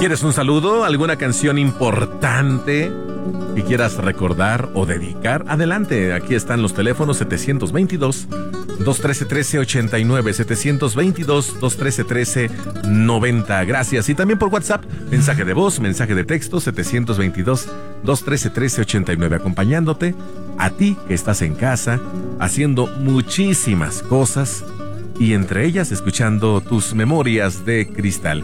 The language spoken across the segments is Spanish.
¿Quieres un saludo? ¿Alguna canción importante que quieras recordar o dedicar? Adelante, aquí están los teléfonos 722-213-1389, 722-213-1390. Gracias. Y también por WhatsApp, mensaje de voz, mensaje de texto, 722-213-1389, acompañándote a ti que estás en casa, haciendo muchísimas cosas, y entre ellas escuchando tus memorias de cristal.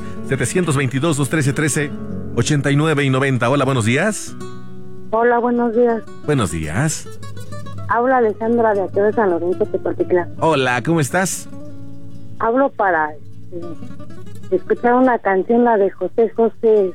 722-213-1389 y 90. Hola, buenos días. Hola, buenos días. Buenos días. Habla Alejandra de aquí de San Lorenzo, Tepatitlán. Hola, ¿cómo estás? Hablo para escuchar una canción, la de José José,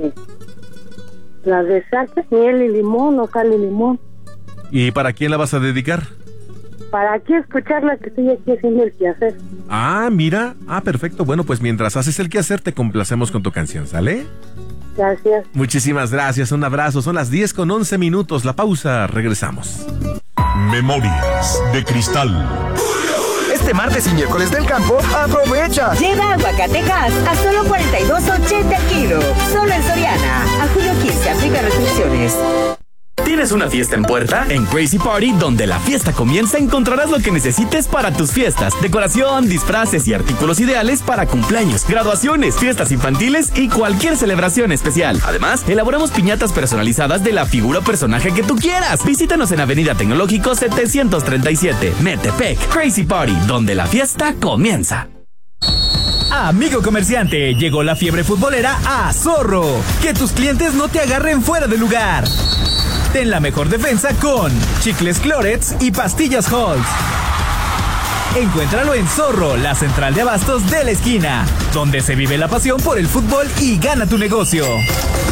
la de salsa, miel y limón o sal y limón. ¿Y para quién la vas a dedicar? Para aquí escucharla, que estoy aquí haciendo el quehacer. Ah, mira. Ah, perfecto. Bueno, pues mientras haces el quehacer, te complacemos con tu canción, ¿sale? Gracias. Muchísimas gracias. Un abrazo. Son las 10:11. La pausa. Regresamos. Memorias de cristal. Este martes y miércoles del campo, aprovecha. Lleva aguacatejas a solo $42.80 el kilo. Solo en Soriana. A julio 15 aplica restricciones. ¿Tienes una fiesta en puerta? En Crazy Party, donde la fiesta comienza, encontrarás lo que necesites para tus fiestas. Decoración, disfraces y artículos ideales para cumpleaños, graduaciones, fiestas infantiles y cualquier celebración especial. Además, elaboramos piñatas personalizadas de la figura o personaje que tú quieras. Visítanos en Avenida Tecnológico 737, Metepec. Crazy Party, donde la fiesta comienza. Amigo comerciante, llegó la fiebre futbolera a Zorro. Que tus clientes no te agarren fuera de lugar. Ten la mejor defensa con chicles Clorets y pastillas Halls. Encuéntralo en Zorro, la central de abastos de la esquina, donde se vive la pasión por el fútbol y gana tu negocio.